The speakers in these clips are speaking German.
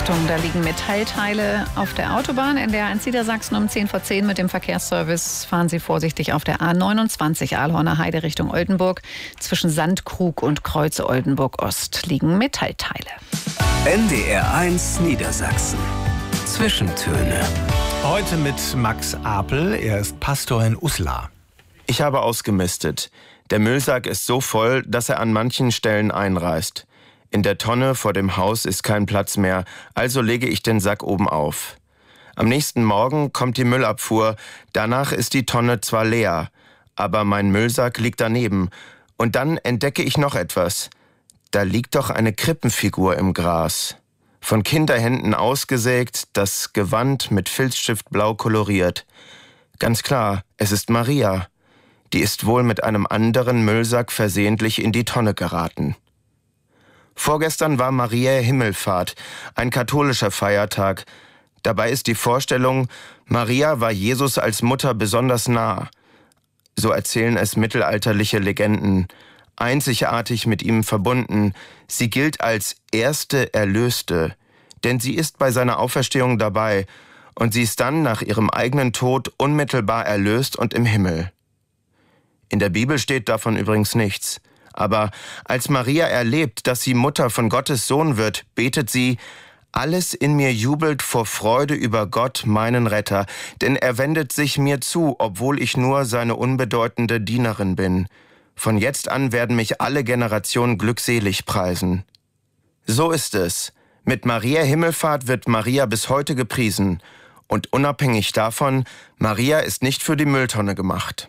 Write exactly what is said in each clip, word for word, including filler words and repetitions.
Achtung, da liegen Metallteile auf der Autobahn. In der eins Niedersachsen um zehn vor zehn mit dem Verkehrsservice. Fahren Sie vorsichtig auf der A neunundzwanzig Ahlhorner Heide Richtung Oldenburg. Zwischen Sandkrug und Kreuz Oldenburg-Ost liegen Metallteile. N D R eins Niedersachsen. Zwischentöne. Heute mit Max Apel. Er ist Pastor in Uslar. Ich habe ausgemistet. Der Müllsack ist so voll, dass er an manchen Stellen einreißt. In der Tonne vor dem Haus ist kein Platz mehr, also lege ich den Sack oben auf. Am nächsten Morgen kommt die Müllabfuhr, danach ist die Tonne zwar leer, aber mein Müllsack liegt daneben. Und dann entdecke ich noch etwas. Da liegt doch eine Krippenfigur im Gras. Von Kinderhänden ausgesägt, das Gewand mit Filzstift blau koloriert. Ganz klar, es ist Maria. Die ist wohl mit einem anderen Müllsack versehentlich in die Tonne geraten. Vorgestern war Mariä Himmelfahrt, ein katholischer Feiertag. Dabei ist die Vorstellung, Maria war Jesus als Mutter besonders nah. So erzählen es mittelalterliche Legenden. Einzigartig mit ihm verbunden. Sie gilt als erste Erlöste, denn sie ist bei seiner Auferstehung dabei und sie ist dann nach ihrem eigenen Tod unmittelbar erlöst und im Himmel. In der Bibel steht davon übrigens nichts. Aber als Maria erlebt, dass sie Mutter von Gottes Sohn wird, betet sie: Alles in mir jubelt vor Freude über Gott, meinen Retter, denn er wendet sich mir zu, obwohl ich nur seine unbedeutende Dienerin bin. Von jetzt an werden mich alle Generationen glückselig preisen. So ist es. Mit Mariä Himmelfahrt wird Maria bis heute gepriesen. Und unabhängig davon, Maria ist nicht für die Mülltonne gemacht.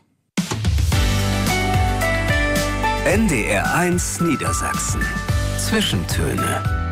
N D R eins Niedersachsen. Zwischentöne.